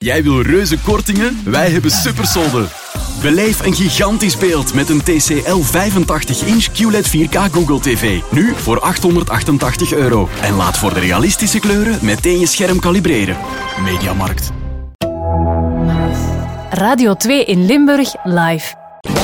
Jij wil reuze kortingen? Wij hebben supersolden. Beleef een gigantisch beeld met een TCL 85-inch QLED 4K Google TV. Nu voor €888. En laat voor de realistische kleuren meteen je scherm kalibreren. Mediamarkt. Radio 2 in Limburg live.